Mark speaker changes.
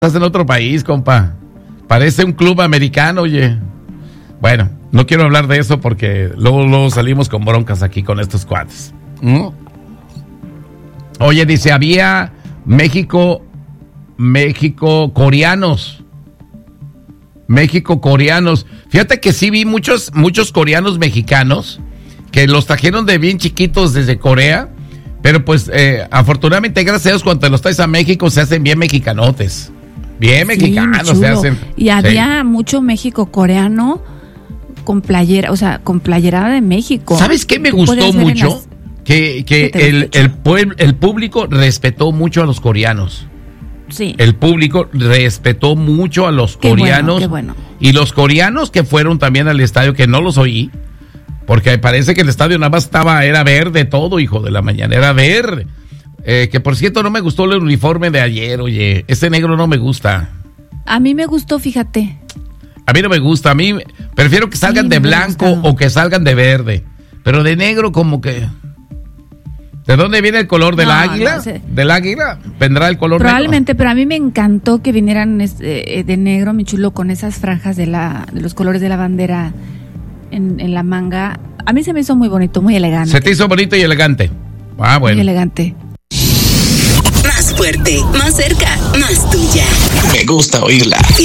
Speaker 1: Estás en otro país, compa. Parece un club americano, oye. Bueno, no quiero hablar de eso porque luego salimos con broncas aquí con estos cuates. Oye, dice, había México coreanos. México coreanos. Fíjate que sí vi muchos coreanos mexicanos que los trajeron de bien chiquitos desde Corea, pero pues afortunadamente, gracias a Dios, cuando te los traes a México se hacen bien mexicanotes. Bien mexicanos se hacen.
Speaker 2: Y había mucho México coreano con playera, o sea, con playera de México.
Speaker 1: ¿Sabes qué me gustó mucho? Que el público respetó mucho a los coreanos.
Speaker 2: Sí.
Speaker 1: El público respetó mucho a los coreanos.
Speaker 2: Qué bueno.
Speaker 1: Y los coreanos que fueron también al estadio, que no los oí, porque parece que el estadio nada más era verde todo, hijo de la mañana, era verde. Que por cierto no me gustó el uniforme de ayer, oye, ese negro no me gusta.
Speaker 2: A mí me gustó, fíjate.
Speaker 1: A mí no me gusta, a mí prefiero que salgan de blanco o que salgan de verde, pero de negro como que... ¿De dónde viene el color del águila? No sé. ¿Del águila? ¿Vendrá el color
Speaker 2: probablemente,
Speaker 1: negro?
Speaker 2: Pero a mí me encantó que vinieran de negro, mi chulo, con esas franjas de los colores de la bandera en la manga. A mí se me hizo muy bonito, muy elegante.
Speaker 1: ¿Se te hizo bonito y elegante? Ah, bueno.
Speaker 2: Muy elegante.
Speaker 3: Más fuerte, más cerca, más tuya.
Speaker 4: Me gusta oírla.